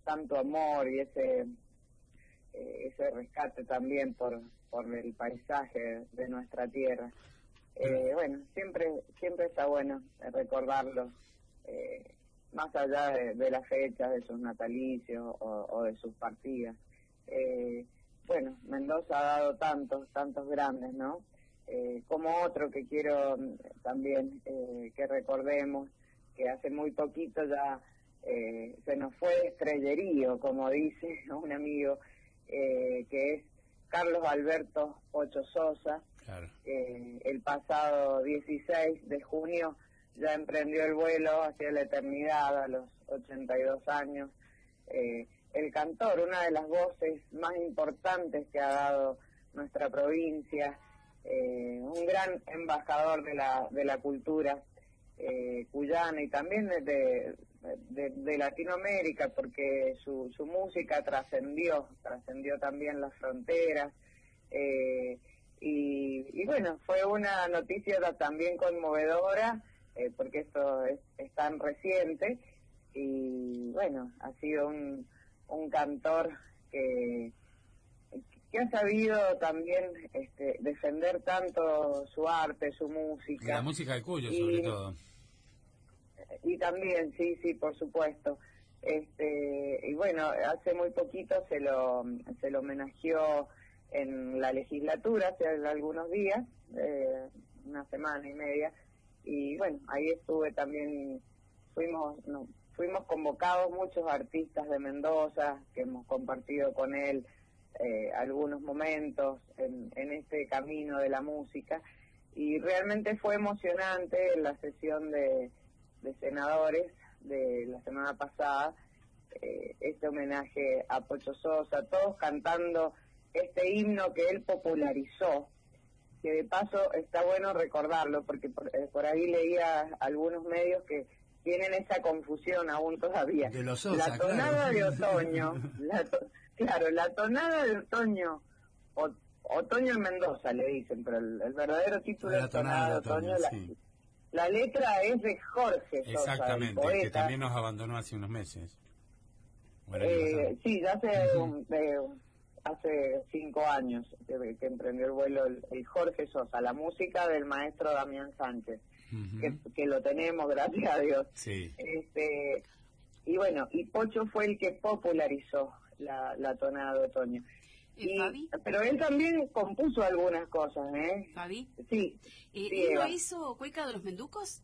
tanto amor y ese rescate también por el paisaje de nuestra tierra. Bueno, siempre está bueno recordarlos, más allá de las fechas, de sus natalicios o de sus partidas. Bueno, Mendoza ha dado tantos grandes, ¿no? Como otro que quiero también que recordemos, que hace muy poquito ya se nos fue estrellerío, como dice un amigo, que es Carlos Alberto Pocho Sosa. Claro. El pasado 16 de junio ya emprendió el vuelo hacia la eternidad a los 82 años. El cantor, una de las voces más importantes que ha dado nuestra provincia, un gran embajador de la cultura cuyana y también de Latinoamérica, porque su música trascendió también las fronteras, y bueno, fue una noticia también conmovedora, porque esto es tan reciente, y bueno, ha sido un cantor que ha sabido también defender tanto su arte, su música. Y la música de Cuyo, sobre todo. Y también, sí, por supuesto. Y bueno, hace muy poquito se lo homenajeó en la legislatura, hace algunos días, una semana y media, y bueno, ahí estuve también, fuimos convocados muchos artistas de Mendoza, que hemos compartido con él algunos momentos en este camino de la música, y realmente fue emocionante la sesión de senadores de la semana pasada, este homenaje a Pocho Sosa, todos cantando este himno que él popularizó, que de paso está bueno recordarlo, porque por ahí leía algunos medios que tienen esa confusión aún todavía. De los Sosa, la tonada de otoño, la tonada de otoño, otoño en Mendoza le dicen, pero el verdadero título es tonada de otoño. Sí. La letra es de Jorge Sosa, exactamente, el poeta, que también nos abandonó hace unos meses. Sí, ya hace 5 años que emprendió el vuelo el Jorge Sosa, la música del maestro Damián Sánchez, que lo tenemos, gracias a Dios. Sí. Y bueno, y Pocho fue el que popularizó la tonada de otoño. ¿Fabi? Pero él también compuso algunas cosas, ¿Fabi? Sí. ¿Él no hizo Cueca de los Menducos?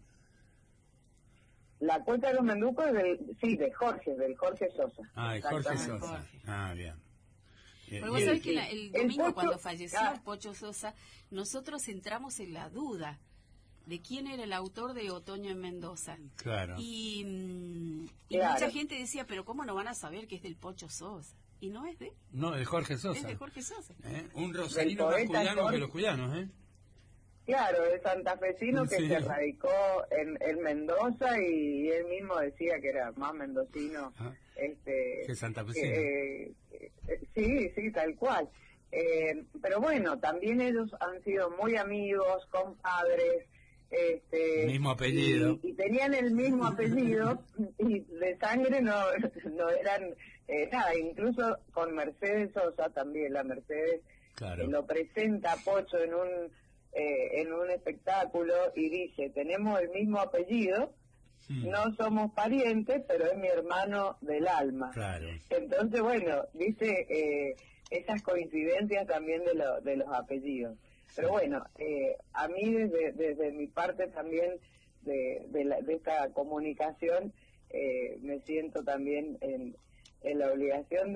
La Cueca de los Menducos del Jorge Sosa. Ah, el Jorge Sosa. Ah, bien. Pero vos sabés que el domingo, Pocho, cuando falleció Pocho Sosa, nosotros entramos en la duda de quién era el autor de Otoño en Mendoza. Claro. Y mucha gente decía, pero ¿cómo no van a saber que es del Pocho Sosa? Y no es de... No, de Jorge Sosa. Es de Jorge Sosa. Un rosarino más cuyano que los cuyanos, ¿eh? Claro, el santafesino que se radicó en Mendoza, y él mismo decía que era más mendocino que santafesino. Sí, tal cual. Pero bueno, también ellos han sido muy amigos, compadres, mismo apellido, y tenían el mismo apellido, y de sangre no eran nada. Incluso con Mercedes Sosa también, la Mercedes lo presenta a Pocho en un espectáculo y dice: tenemos el mismo apellido, no somos parientes, pero es mi hermano del alma. Claro. Entonces, bueno, dice esas coincidencias también de los apellidos. Pero bueno, a mí desde mi parte también de esta comunicación, me siento también en la obligación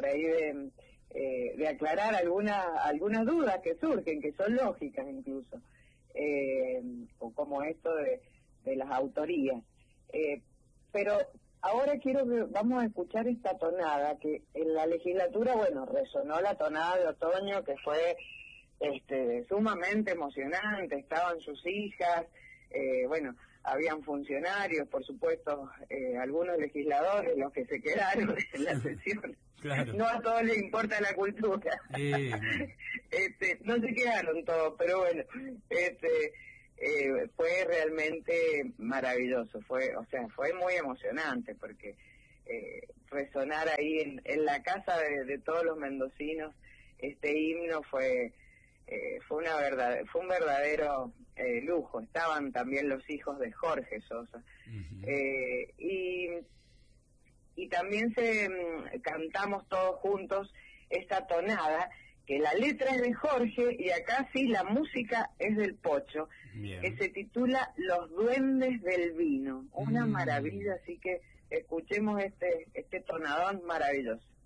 de aclarar algunas dudas que surgen, que son lógicas incluso, como esto de las autorías. Pero ahora vamos a escuchar esta tonada, que en la legislatura, bueno, resonó la tonada de otoño, que fue sumamente emocionante. Estaban sus hijas, bueno, habían funcionarios, por supuesto, algunos legisladores, los que se quedaron en la sesión. Claro. No a todos les importa la cultura. No se quedaron todos, pero bueno, fue realmente maravilloso. Fue muy emocionante, porque resonar ahí en la casa de todos los mendocinos. Este himno fue un verdadero lujo. Estaban también los hijos de Jorge Sosa. Y también cantamos todos juntos esta tonada, que la letra es de Jorge y acá sí la música es del Pocho. Bien. Que se titula Los Duendes del Vino. Una maravilla, así que escuchemos este tonadón maravilloso.